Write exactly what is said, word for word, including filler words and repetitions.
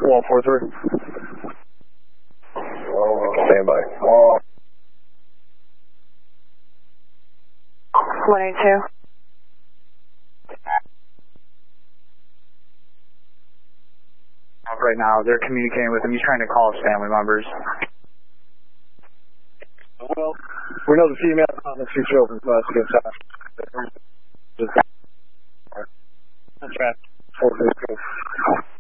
one four three. Stand by. one eight two. Right now, they're communicating with him. He's trying to call his family members. Well, we know the female on the two children, so that's a good sign.